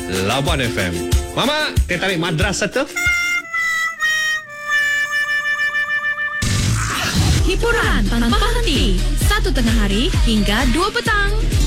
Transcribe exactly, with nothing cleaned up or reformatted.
Labuan F M. Mama, teh tarik madras satu. Hiburan tanpa henti. Satu tengah hari hingga dua petang.